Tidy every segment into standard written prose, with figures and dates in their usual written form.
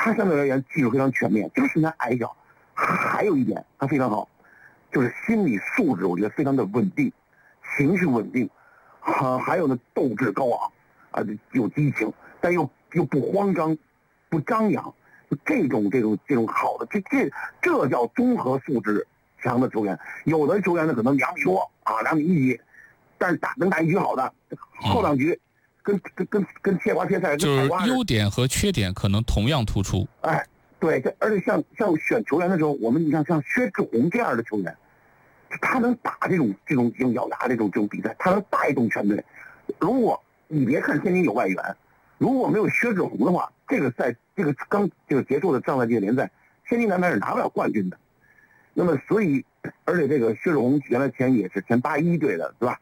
他相对而言技术非常全面，就是身材矮小。还有一点他非常好，就是心理素质我觉得非常的稳定，情绪稳定，还有呢斗志高昂啊，有激情，但又不慌张，不张扬，这种好的，这叫综合素质强的球员。有的球员呢可能2米多啊，2米1几，但是能打一局好的，后2局跟切瓜切菜， 就是优点和缺点可能同样突出。 哎，对，而且像选球员的时候，我们你看像薛志宏这样的球员，他能打这种咬牙这种比赛，他能带动全队。如果你别看天津有外援，如果没有薛志宏的话，这个结束的上赛季的联赛，天津男排是拿不了冠军的。那么所以，而且这个薛志宏原来也是前81队的，对吧？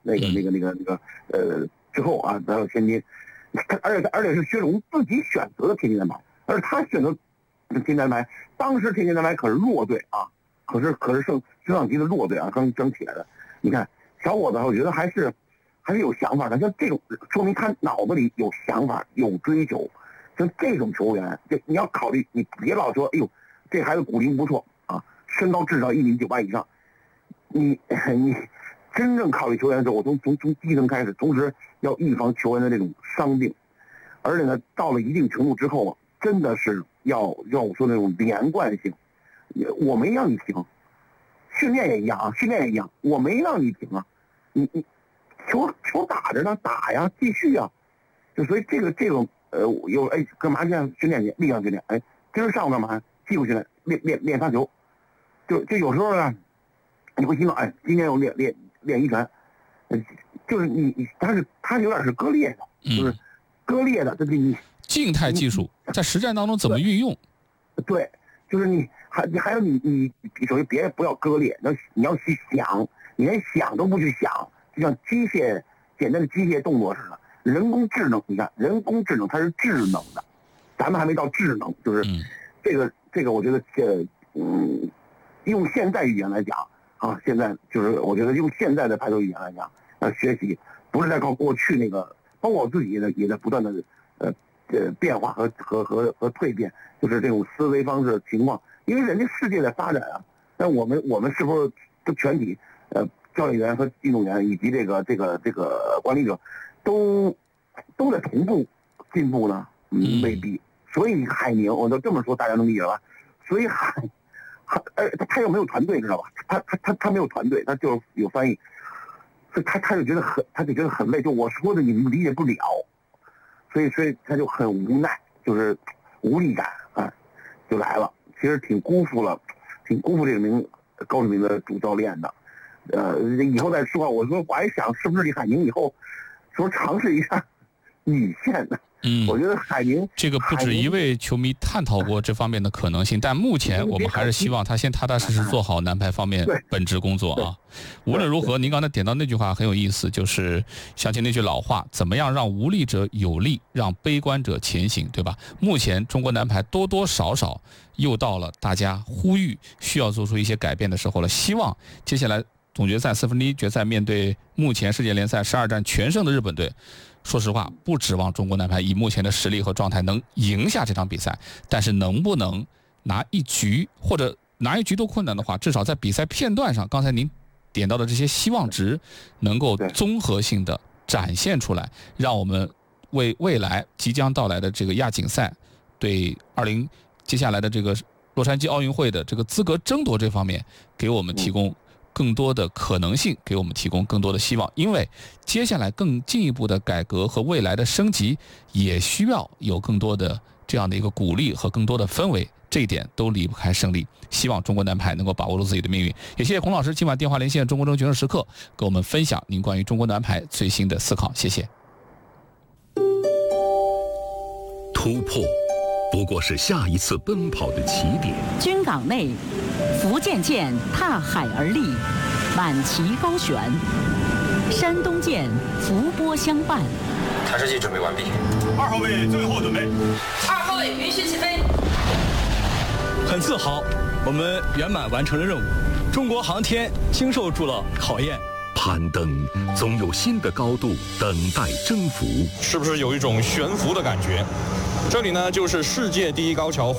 之后啊，来到天津，而且是薛志宏自己选择的天津男排，而他选择天津男排，当时天津男排可是弱队啊，可是升上级的弱队啊，刚起来的。你看小伙子，我觉得还是有想法的，像这种说明他脑子里有想法、有追求。像这种球员，你要考虑，你别老说，哎呦，这孩子骨龄不错啊，身高至少1.98米以上。你真正考虑球员的时候，我从基层开始，同时要预防球员的这种伤病，而且呢，到了一定程度之后啊，真的是要我说那种连贯性。我没让你停，训练也一样，我没让你停啊，你球打着呢，打呀，继续啊，就所以这种干嘛去训练去，力量训练，今儿上午干嘛？技术训练，练发球，就有时候呢，你会听到，今天我练一传，就是他有点是割裂的，就是割裂的，这个你静态技术在实战当中怎么运用？ 对，就是你还有你首先别不要割裂，你要去想，你连想都不去想，就像简单的机械动作似的。人工智能，你看人工智能它是智能的，咱们还没到智能，就是这个我觉得用现代语言来讲啊，现在就是我觉得用现在的排球语言来讲，学习不是在靠过去那个，包括我自己也在不断的变化和蜕变，就是这种思维方式情况，因为人家世界在发展啊，但我们是不是都全体教练员和运动员以及这个管理者都在同步进步呢？未必。所以海宁，我都这么说，大家能理解吧？所以他又没有团队，知道吧？他没有团队，他就是有翻译，所以他就觉得很累，就我说的你们理解不了，所以他就很无奈，就是无力感啊，就来了。其实挺辜负这名高志明的主教练的。以后再说，我还想是不是李海宁以后说尝试一下女线的。我觉得海宁这个不止一位球迷探讨过这方面的可能性，但目前我们还是希望他先踏踏实实做好男排方面本职工作啊。无论如何，您刚才点到那句话很有意思，就是想起那句老话，怎么样让无力者有力，让悲观者前行，对吧？目前中国男排多多少少又到了大家呼吁需要做出一些改变的时候了。希望接下来总决赛1/4决赛面对目前世界联赛12战全胜的日本队，说实话，不指望中国男排以目前的实力和状态能赢下这场比赛，但是能不能拿一局，或者拿一局都困难的话，至少在比赛片段上，刚才您点到的这些希望值，能够综合性的展现出来，让我们为未来即将到来的这个亚锦赛，对接下来的这个洛杉矶奥运会的这个资格争夺这方面，给我们提供更多的可能性，给我们提供更多的希望。因为接下来更进一步的改革和未来的升级，也需要有更多的这样的一个鼓励和更多的氛围，这一点都离不开胜利。希望中国男排能够把握住自己的命运。也谢谢孔老师今晚电话连线中国中决胜时刻，跟我们分享您关于中国男排最新的思考。谢谢。 突破不过是下一次奔跑的起点。 军港内，福建舰踏海而立，满旗高悬；山东舰伏波相伴。 弹射器准备完毕。 2号位最后准备。 2号位允许起飞。 很自豪，我们圆满完成了任务。中国航天经受住了考验。 攀登总有新的高度等待征服， 是不是有一种悬浮的感觉？这里呢，就是世界第一高桥